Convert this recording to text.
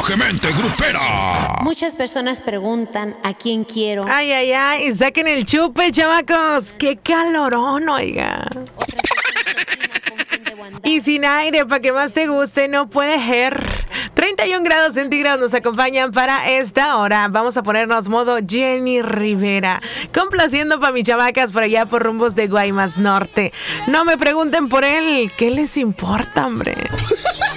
salvajemente grupera. Muchas personas preguntan a quién quiero. Ay, ay, ay, saquen el chupe, chamacos. Qué calorón, oiga. Otras personas opinan con quién debo andar. Y sin aire, para que más te guste, no puede ser. 31 grados centígrados nos acompañan para esta hora. Vamos a ponernos modo Jenny Rivera, complaciendo para mis chamacas por allá por rumbos de Guaymas Norte. No me pregunten por él, ¿qué les importa, hombre?